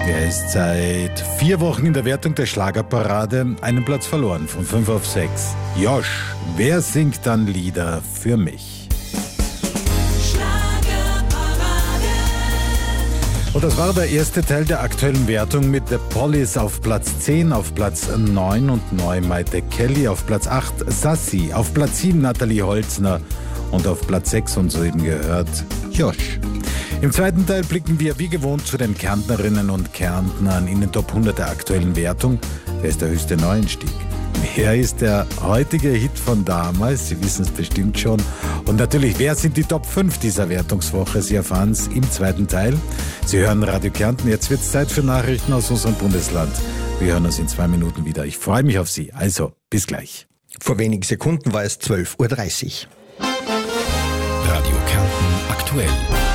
Er ist seit 4 Wochen in der Wertung der Schlagerparade, einen Platz verloren, von 5 auf 6. Josh, wer singt dann Lieder für mich? Und das war der erste Teil der aktuellen Wertung mit The Police auf Platz 10, auf Platz 9 und neu Maite Kelly, auf Platz 8 Sassi, auf Platz 7 Nathalie Holzner und auf Platz 6 und soeben gehört Josh. Im zweiten Teil blicken wir wie gewohnt zu den Kärntnerinnen und Kärntnern in den Top 100 der aktuellen Wertung. Wer ist der höchste Neuenstieg? Wer ist der heutige Hit von damals? Sie wissen es bestimmt schon. Und natürlich, wer sind die Top 5 dieser Wertungswoche? Sie erfahren es im zweiten Teil. Sie hören Radio Kärnten. Jetzt wird es Zeit für Nachrichten aus unserem Bundesland. Wir hören uns in 2 Minuten wieder. Ich freue mich auf Sie. Also, bis gleich. Vor wenigen Sekunden war es 12:30 Uhr. Radio Kärnten aktuell.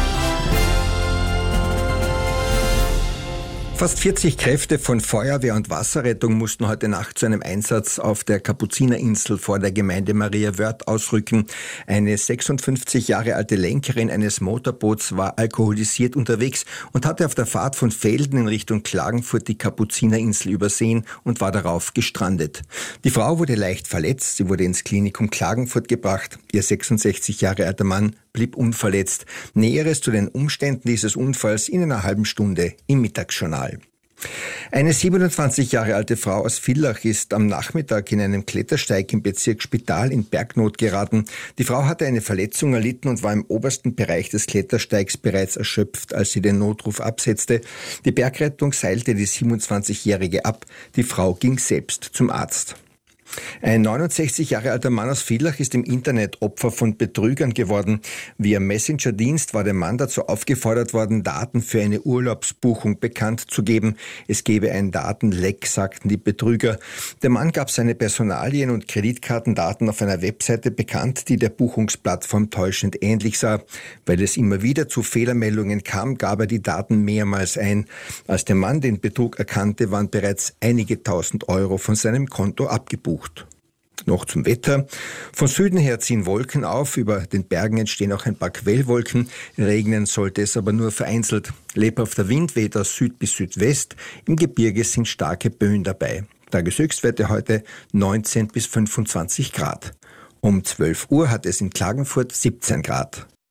Fast 40 Kräfte von Feuerwehr und Wasserrettung mussten heute Nacht zu einem Einsatz auf der Kapuzinerinsel vor der Gemeinde Maria Wörth ausrücken. Eine 56 Jahre alte Lenkerin eines Motorboots war alkoholisiert unterwegs und hatte auf der Fahrt von Velden in Richtung Klagenfurt die Kapuzinerinsel übersehen und war darauf gestrandet. Die Frau wurde leicht verletzt, sie wurde ins Klinikum Klagenfurt gebracht. Ihr 66 Jahre alter Mann blieb unverletzt. Näheres zu den Umständen dieses Unfalls in einer halben Stunde im Mittagsjournal. Eine 27 Jahre alte Frau aus Villach ist am Nachmittag in einem Klettersteig im Bezirk Spital in Bergnot geraten. Die Frau hatte eine Verletzung erlitten und war im obersten Bereich des Klettersteigs bereits erschöpft, als sie den Notruf absetzte. Die Bergrettung seilte die 27-Jährige ab. Die Frau ging selbst zum Arzt. Ein 69 Jahre alter Mann aus Villach ist im Internet Opfer von Betrügern geworden. Via Messenger-Dienst war der Mann dazu aufgefordert worden, Daten für eine Urlaubsbuchung bekannt zu geben. Es gebe ein Datenleck, sagten die Betrüger. Der Mann gab seine Personalien und Kreditkartendaten auf einer Webseite bekannt, die der Buchungsplattform täuschend ähnlich sah. Weil es immer wieder zu Fehlermeldungen kam, gab er die Daten mehrmals ein. Als der Mann den Betrug erkannte, waren bereits einige tausend Euro von seinem Konto abgebucht. Noch zum Wetter. Von Süden her ziehen Wolken auf, über den Bergen entstehen auch ein paar Quellwolken. Regnen sollte es aber nur vereinzelt. Lebhafter Wind weht aus Süd bis Südwest. Im Gebirge sind starke Böen dabei. Tageshöchstwerte heute 19 bis 25 Grad. Um 12 Uhr hat es in Klagenfurt 17 Grad.